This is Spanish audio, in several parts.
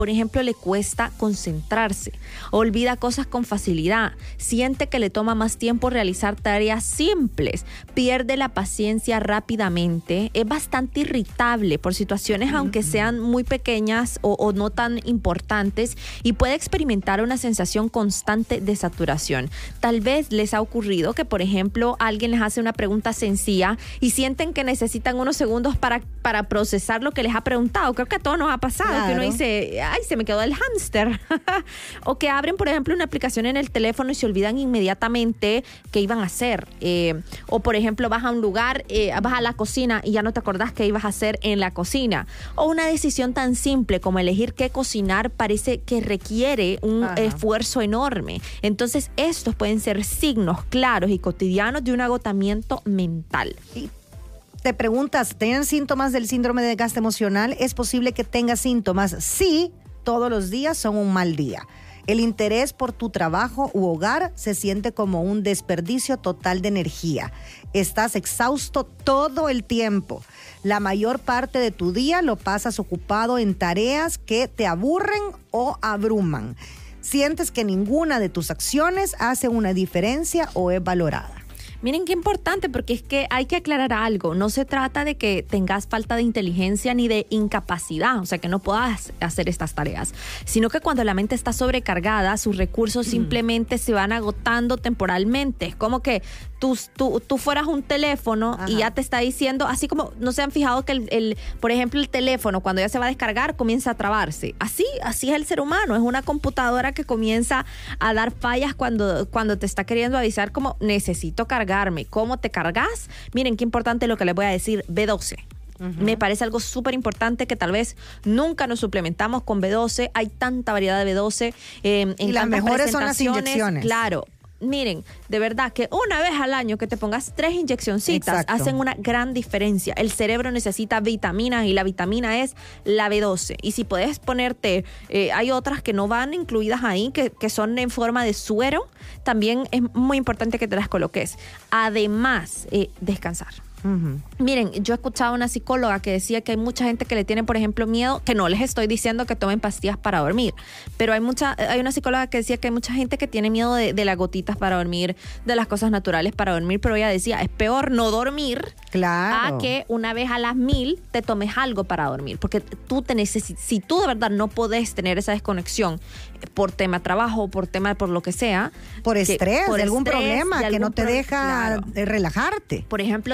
Por ejemplo, le cuesta concentrarse, olvida cosas con facilidad, siente que le toma más tiempo realizar tareas simples, pierde la paciencia rápidamente, es bastante irritable por situaciones aunque sean muy pequeñas o no tan importantes y puede experimentar una sensación constante de saturación. Tal vez les ha ocurrido que, por ejemplo, alguien les hace una pregunta sencilla y sienten que necesitan unos segundos para procesar lo que les ha preguntado. Creo que a todos nos ha pasado, claro, que uno dice, ay, se me quedó el hámster. O que abren, por ejemplo, una aplicación en el teléfono y se olvidan inmediatamente qué iban a hacer. O, por ejemplo, vas a un lugar, vas a la cocina y ya no te acordás qué ibas a hacer en la cocina. O una decisión tan simple como elegir qué cocinar parece que requiere un esfuerzo enorme. Entonces, estos pueden ser signos claros y cotidianos de un agotamiento mental. Te preguntas, ¿tienen síntomas del síndrome de desgaste emocional? ¿Es posible que tengas síntomas? Sí, todos los días son un mal día. El interés por tu trabajo u hogar se siente como un desperdicio total de energía. Estás exhausto todo el tiempo. La mayor parte de tu día lo pasas ocupado en tareas que te aburren o abruman. Sientes que ninguna de tus acciones hace una diferencia o es valorada. Miren qué importante, porque es que hay que aclarar algo. No se trata de que tengas falta de inteligencia ni de incapacidad, o sea, que no puedas hacer estas tareas, sino que cuando la mente está sobrecargada, sus recursos simplemente se van agotando temporalmente. Es como que tú fueras un teléfono y ya te está diciendo, así como no se han fijado que por ejemplo, el teléfono cuando ya se va a descargar comienza a trabarse. Así es el ser humano, es una computadora que comienza a dar fallas cuando te está queriendo avisar como necesito cargarme. ¿Cómo te cargas? Miren qué importante lo que les voy a decir, B12. Me parece algo súper importante que tal vez nunca nos suplementamos con B12. Hay tanta variedad de B12 y las mejores son las inyecciones. Claro. Miren, de verdad que una vez al año que te pongas 3 inyeccioncitas hacen una gran diferencia. El cerebro necesita vitaminas y la vitamina es la B12. Y si puedes ponerte, hay otras que no van incluidas ahí, que son en forma de suero, también es muy importante que te las coloques. Además, descansar. Miren, yo he escuchado a una psicóloga que decía que hay mucha gente que le tiene, por ejemplo, miedo, que no les estoy diciendo que tomen pastillas para dormir, pero hay una psicóloga que decía que hay mucha gente que tiene miedo de las gotitas para dormir, de las cosas naturales para dormir, pero ella decía, es peor no dormir a que una vez a las 1000 te tomes algo para dormir, porque tú si tú de verdad no podés tener esa desconexión por tema trabajo, por lo que sea, por estrés, de algún problema que no te deja relajarte. Por ejemplo,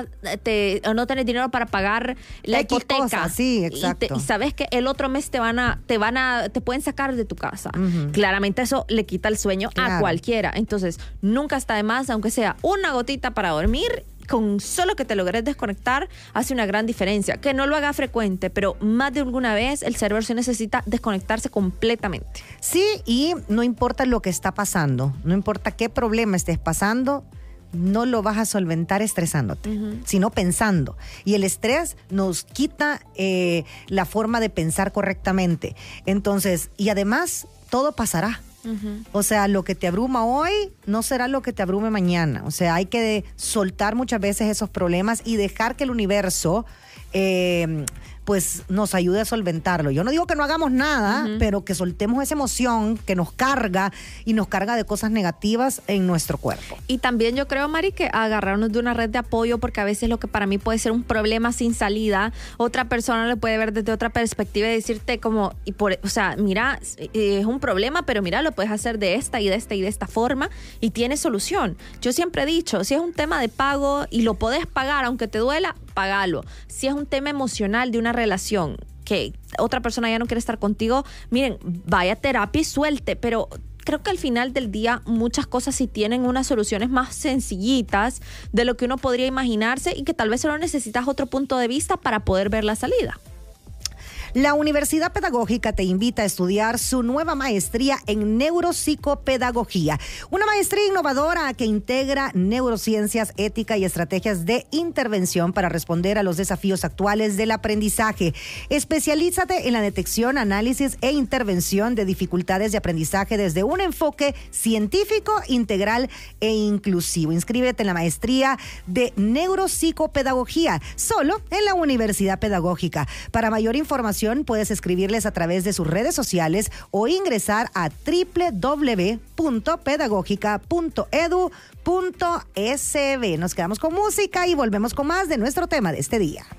no tenés dinero para pagar la hipoteca. Cosa, sí, exacto. Y sabes que el otro mes te pueden sacar de tu casa. Claramente eso le quita el sueño a cualquiera. Entonces, nunca está de más, aunque sea una gotita para dormir, con solo que te logres desconectar, hace una gran diferencia. Que no lo haga frecuente, pero más de alguna vez el cerebro se necesita desconectarse completamente. Sí, y no importa lo que está pasando, no importa qué problema estés pasando, no lo vas a solventar estresándote, sino pensando. Y el estrés nos quita la forma de pensar correctamente. Entonces, y además, todo pasará. O sea, lo que te abruma hoy no será lo que te abrume mañana. O sea, hay que soltar muchas veces esos problemas y dejar que el universo pues nos ayude a solventarlo. Yo no digo que no hagamos nada, pero que soltemos esa emoción que nos carga y nos carga de cosas negativas en nuestro cuerpo. Y también yo creo, Mari, que agarrarnos de una red de apoyo, porque a veces lo que para mí puede ser un problema sin salida, otra persona lo puede ver desde otra perspectiva y decirte como, o sea, mira, es un problema, pero mira, lo puedes hacer de esta y de esta y de esta forma y tiene solución. Yo siempre he dicho, si es un tema de pago y lo podés pagar, aunque te duela, pagalo. Si es un tema emocional de una relación que otra persona ya no quiere estar contigo, miren, vaya a terapia y suelte, pero creo que al final del día muchas cosas sí tienen unas soluciones más sencillitas de lo que uno podría imaginarse y que tal vez solo necesitas otro punto de vista para poder ver la salida. La Universidad Pedagógica te invita a estudiar su nueva maestría en neuropsicopedagogía, una maestría innovadora que integra neurociencias, ética y estrategias de intervención para responder a los desafíos actuales del aprendizaje. Especialízate en la detección, análisis e intervención de dificultades de aprendizaje desde un enfoque científico, integral e inclusivo. Inscríbete en la maestría de neuropsicopedagogía, solo en la Universidad Pedagógica. Para mayor información, información puedes escribirles a través de sus redes sociales o ingresar a www.pedagogica.edu.sb. Nos quedamos con música y volvemos con más de nuestro tema de este día.